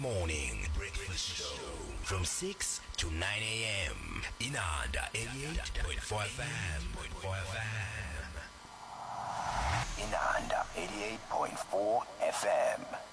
morning breakfast show from 6 to 9 a.m. Inanda 88.4 FM. Inanda 88.4 FM.